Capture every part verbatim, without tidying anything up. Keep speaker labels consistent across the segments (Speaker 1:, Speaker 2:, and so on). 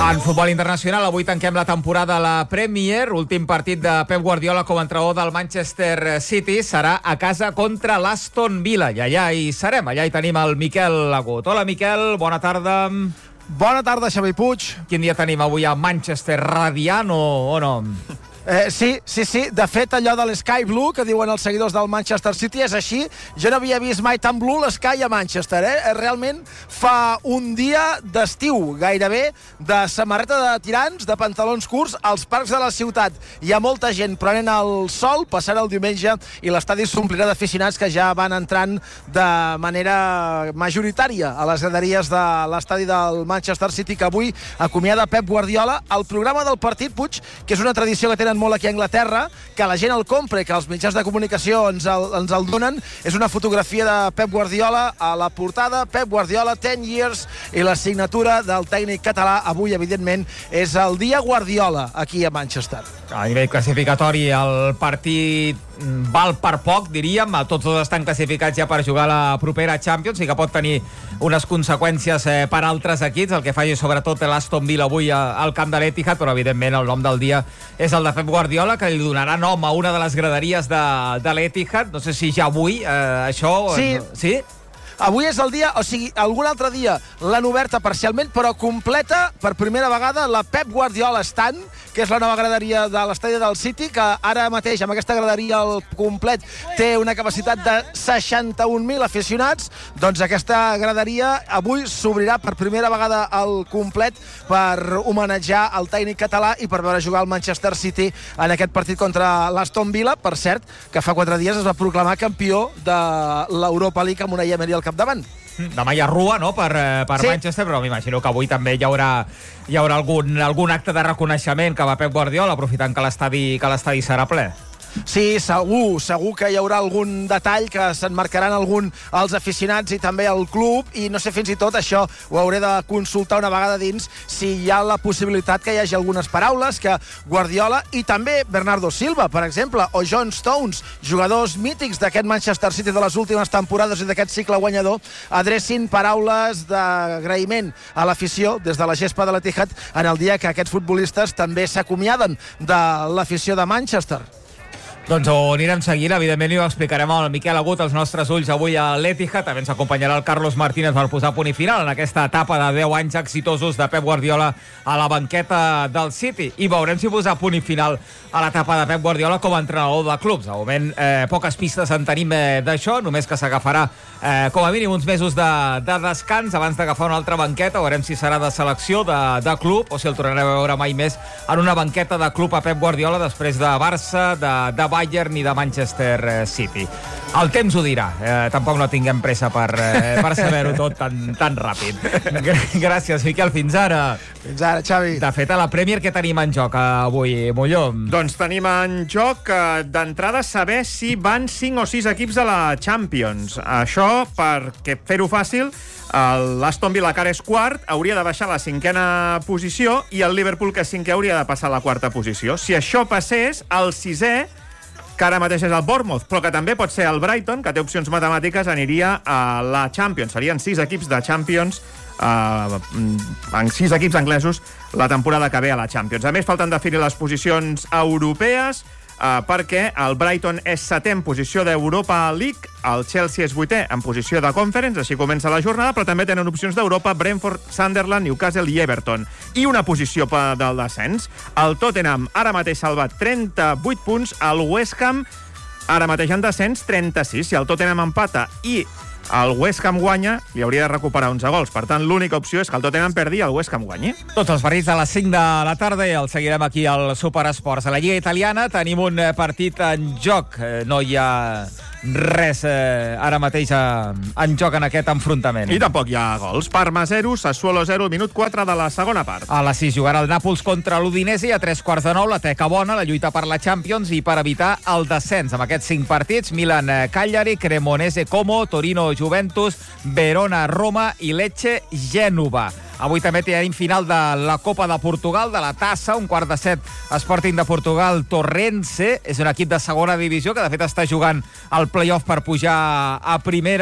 Speaker 1: En futbol internacional, avui tanquem la temporada a la Premier. Últim partit de Pep Guardiola com a entrenador del Manchester City serà a casa contra l'Aston Villa. I allà hi serem, allà hi tenim el Miquel Agut. Hola, Miquel, bona tarda.
Speaker 2: Bona tarda, Xavi Puig.
Speaker 1: Quin dia tenim avui a Manchester, radiant o, o no?
Speaker 2: Eh, sí, sí, sí. De fet, allò de l'Sky Blue, que diuen els seguidors del Manchester City, és així. Jo no havia vist mai tan blue l'Sky a Manchester, eh? Realment fa un dia d'estiu, gairebé, de samarreta de tirants, de pantalons curts, als parcs de la ciutat. Hi ha molta gent prenent el sol, passant el diumenge, i l'estadi s'omplirà d'aficionats que ja van entrant de manera majoritària a les graderies de l'estadi del Manchester City, que avui acomiada Pep Guardiola. El programa del partit, Puig, que és una tradició que tenen molt aquí a Anglaterra, que la gent el compra i que els mitjans de comunicació ens el, ens el donen, és una fotografia de Pep Guardiola a la portada, Pep Guardiola, ten years, i la signatura del tècnic català avui, evidentment, és el dia Guardiola aquí a Manchester.
Speaker 1: A nivell classificatori, el partit val per poc, diríem. Tots dos estan classificats ja per jugar la propera Champions i que pot tenir unes conseqüències eh, per altres equips, el que faci sobretot l'Aston Villa avui al camp de l'Etihad, però evidentment el nom del dia és el de Pep Guardiola, que li donarà nom a una de les graderies de, de l'Etihad. No sé si ja avui eh, això...
Speaker 2: Sí.
Speaker 1: No, sí?
Speaker 2: Avui és el dia, o sigui, algun altre dia l'han oberta parcialment, però completa per primera vegada la Pep Guardiola Stand, que és la nova graderia de l'estadi del City, que ara mateix amb aquesta graderia al complet té una capacitat de seixanta-un mil aficionats. Doncs aquesta graderia avui s'obrirà per primera vegada al complet per homenatjar el tècnic català i per veure jugar el Manchester City en aquest partit contra l'Aston Villa. Per cert, que fa quatre dies es va proclamar campió de l'Europa League amb una Emery al capdavant.
Speaker 1: Demà hi ha rua, no?, per, per sí. Manchester, però m'imagino que avui també hi haurà, hi haurà algun, algun acte de reconeixement que va Pep Guardiola, aprofitant que l'estadi que l'estadi serà ple.
Speaker 2: Sí, segur, segur que hi haurà algun detall que s'enmarcaran algun als aficionats i també al club, i no sé, fins i tot això ho hauré de consultar una vegada dins, si hi ha la possibilitat que hi hagi algunes paraules que Guardiola i també Bernardo Silva, per exemple, o John Stones, jugadors mítics d'aquest Manchester City de les últimes temporades i d'aquest cicle guanyador, adrecin paraules d'agraïment a l'afició des de la gespa de l'Etihad en el dia que aquests futbolistes també s'acomiaden de l'afició de Manchester.
Speaker 1: Doncs ho anirem seguint, evidentment, i ho explicarem al Miquel Agut, els nostres ulls avui a l'Etihad. També ens acompanyarà el Carlos Martínez per posar punt i final en aquesta etapa de deu anys exitosos de Pep Guardiola a la banqueta del City. I veurem si posar punt i final a l'etapa de Pep Guardiola com a entrenador de clubs. De moment, eh, poques pistes en tenim eh, d'això, només que s'agafarà eh, com a mínim uns mesos de, de descans abans d'agafar una altra banqueta. Veurem si serà de selecció, de, de club, o si el tornarem a veure mai més en una banqueta de club a Pep Guardiola després de Barça, de, de Bayern ni de Manchester City. El temps ho dirà. Eh, tampoc no tinguem pressa per, eh, per saber-ho tot tan, tan ràpid. Gràcies, Miquel. Fins ara.
Speaker 2: Fins ara, Xavi.
Speaker 1: De fet, a la Premier, què tenim en joc avui, Molló?
Speaker 3: Doncs tenim en joc eh, d'entrada saber si van cinc o sis equips a la Champions. Això, perquè fer-ho fàcil, l'Aston Villa, que ara és quart, hauria de baixar a la cinquena posició, i el Liverpool, que és cinquè, hauria de passar a la quarta posició. Si això passés, el sisè, que ara mateix és el Bournemouth, però que també pot ser el Brighton, que té opcions matemàtiques, aniria a la Champions. Serien sis equips de Champions, eh, en sis equips anglesos, la temporada que ve a la Champions. A més, falten definir les posicions europees, Uh, perquè el Brighton és setè en posició d'Europa League, el Chelsea és vuitè en posició de Conference, així comença la jornada, però també tenen opcions d'Europa Brentford, Sunderland, Newcastle i Everton. I una posició del descens. El Tottenham ara mateix salvat trenta-vuit punts, el West Ham ara mateix en descens trenta-sis. Si el Tottenham empata i el West Ham guanya, li hauria de recuperar onze gols. Per tant, l'única opció és que el Tottenham perdi i el West Ham guanyi.
Speaker 1: Tots els partits a les cinc de la tarda i els seguirem aquí al Superesports. A la Lliga Italiana tenim un partit en joc. No hi ha res eh, ara mateix eh, en joc en aquest enfrontament.
Speaker 3: I tampoc hi ha gols. Parma zero, Sassuolo zero, minut quatre de la segona part.
Speaker 1: A les sis jugarà el Nàpols contra l'Udinese i a tres quarts de nou la Teca Bona, la lluita per la Champions i per evitar el descens. Amb aquests cinc partits, Milan Cagliari, Cremonese Como, Torino Juventus, Verona Roma i Lecce Gènova. Avui també tenim final de la Copa de Portugal, de la Tassa, un quart de set, Sporting de Portugal, Torrense. És un equip de segona divisió que, de fet, està jugant el play-off per pujar a primera.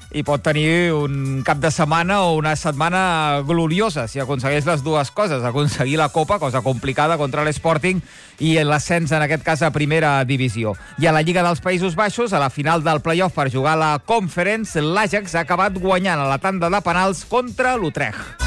Speaker 1: i pot tenir un cap de setmana o una setmana gloriosa si aconsegueix les dues coses, aconseguir la Copa, cosa complicada contra l'Sporting, i l'ascens, en aquest cas, a primera divisió. I a la Lliga dels Països Baixos, a la final del play-off per jugar a la Conference, l'Ajax ha acabat guanyant a la tanda de penals contra l'Utrecht.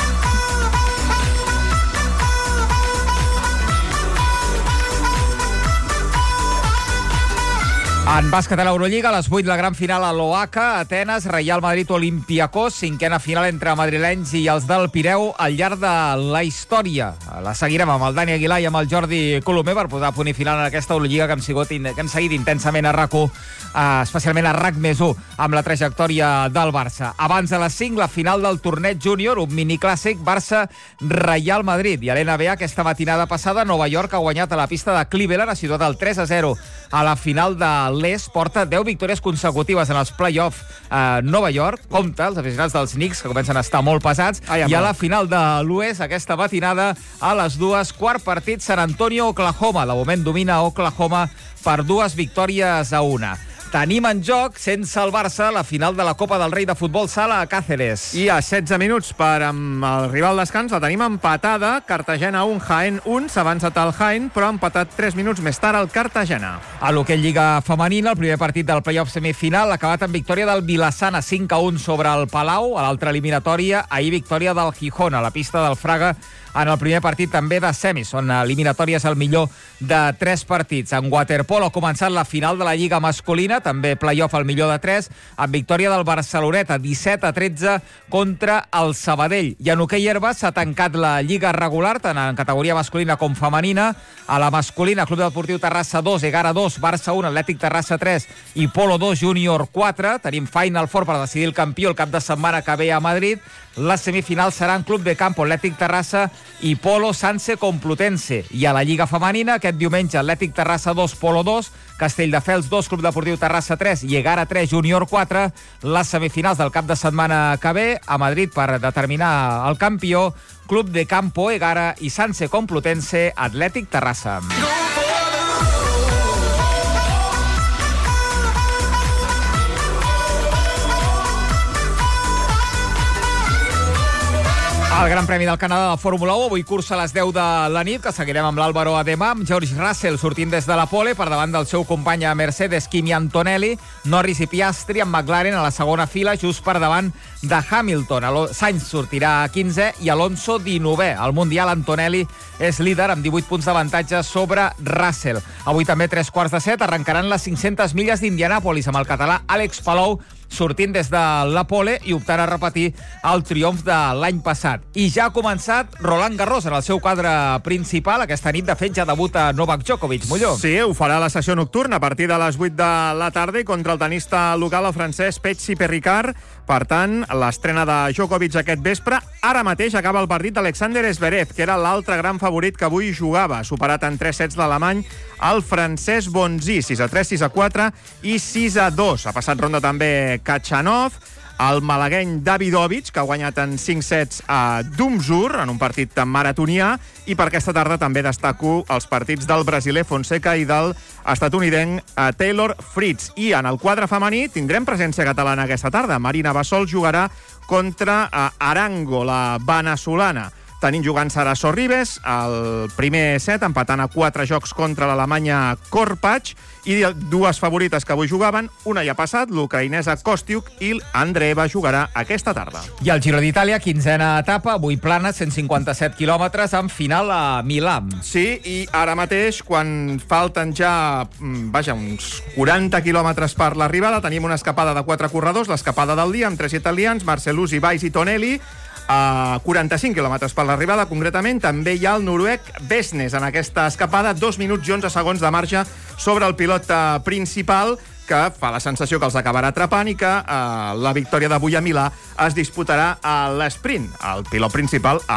Speaker 1: En bàsquet a l'Eurolliga, a les vuit la gran final a l'Oaca, Atenes, Real Madrid, Olympiacos, cinquena final entre madrilenys i els del Pireu al llarg de la història. La seguirem amb el Dani Aguilar i amb el Jordi Colomer per posar punt i final en aquesta Eurolliga que hem, sigut, que hem seguit intensament a RAC u, eh, especialment a RAC més u, amb la trajectòria del Barça. Abans de les cinc, la final del torneig júnior, un miniclàssic Barça-Real Madrid. I a l'N B A, aquesta matinada passada, Nova York ha guanyat a la pista de Cleveland, ha situat el tres a zero a la final de l'Est, porta deu victòries consecutives en els play-off a Nova York, compta els aficionats dels Knicks, que comencen a estar molt pesats, Ai, i a la final de l'Oest, aquesta matinada, a les dues, quart partit, San Antonio-Oklahoma. De moment domina Oklahoma per dues victòries a una. Tenim en joc, sense el Barça, la final de la Copa del Rei de Futbol Sala a Cáceres.
Speaker 3: I a setze minuts per amb el rival descans la tenim empatada. Cartagena un, Jaén un. S'ha avançat el Jaén, però ha empatat tres minuts més tard el Cartagena.
Speaker 1: A l'hoquei Lliga Femenina, el primer partit del play-off semifinal ha acabat amb victòria del Vilassana, cinc a un sobre el Palau. A l'altra eliminatòria, ahir victòria del Gijón, a la pista del Fraga, en el primer partit també de semis. Són eliminatòries al millor de tres partits. En waterpolo ha començat la final de la Lliga masculina, també play-off al millor de tres, amb victòria del Barceloneta, disset a tretze contra el Sabadell. I en hoquei herba s'ha tancat la Lliga regular, tant en categoria masculina com femenina. A la masculina, Club Deportiu Terrassa dos, Egara dos, Barça un, Atlètic Terrassa tres i Polo dos, Júnior quatre. Tenim Final Four per decidir el campió el cap de setmana que ve a Madrid. Les semifinals seran Club de Campo, Atlètic Terrassa i Polo Sanse Complutense. I a la Lliga femenina, aquest diumenge, Atlètic Terrassa dos, Polo dos, Castelldefels dos, Club Deportiu Terrassa tres i Egara tres, Júnior quatre. Les semifinals del cap de setmana que ve a Madrid per determinar el campió, Club de Campo, Egara i Sanse Complutense, Atlètic Terrassa. El Gran Premi del Canadà de Fórmula u, avui cursa a les deu de la nit, que seguirem amb l'Álvaro Ademà, amb George Russell sortint des de la pole per davant del seu company a Mercedes, Kimi Antonelli, Norris i Piastri amb McLaren a la segona fila, just per davant de Hamilton. Sainz sortirà a quinze i Alonso dinovè. Al Mundial, Antonelli és líder amb divuit punts d'avantatge sobre Russell. Avui també, tres quarts de set, arrencaran les cinc-centes milles d'Indianàpolis amb el català Àlex Palou sortint des de la pole i optant a repetir el triomf de l'any passat. I ja ha començat Roland Garros en el seu quadre principal. Aquesta nit, de fet, ja debuta Novak Djokovic. Molló.
Speaker 3: Sí, ho farà a la sessió nocturna a partir de les vuit de la tarda i contra el tenista local, el francès Pecci Perricard. Per tant, l'estrena de Djokovic aquest vespre. Ara mateix acaba el partit d'Alexander Zverev, que era l'altre gran favorit que avui jugava. Superat en tres sets l'alemany, el francès Bonzi, sis a tres, sis a quatre i sis a dos. Ha passat ronda també Kachanov, el malagueny Davidovich, que ha guanyat en cinc sets a Dumzur, en un partit maratonià, i per aquesta tarda també destaco els partits del brasiler Fonseca i del estatunidenc Taylor Fritz. I en el quadre femení tindrem presència catalana aquesta tarda. Marina Basol jugarà contra Arango, la veneçolana. Tenim jugant Sara Sorribes, el primer set, empatant a quatre jocs contra l'Alemanya Korpach, i dues favorites que avui jugaven, una ja ha passat, l'ucraïnesa Kostiuk, i Andreeva jugarà aquesta tarda.
Speaker 1: I el Giro d'Itàlia, quinzena etapa, avui plana, cent cinquanta-set quilòmetres, amb final a Milà.
Speaker 3: Sí, i ara mateix, quan falten ja, vaja, uns quaranta quilòmetres per l'arribada, tenim una escapada de quatre corredors, l'escapada del dia, amb tres italians, Marcellus, Valls i Tonelli, a quaranta-cinc quilòmetres per l'arribada, concretament. També hi ha el noruec Besnes en aquesta escapada, dos minuts i onze segons de marge sobre el pilot principal, que fa la sensació que els acabarà atrapant i que eh, la victòria d'avui a Milà es disputarà a l'esprint. El pilot principal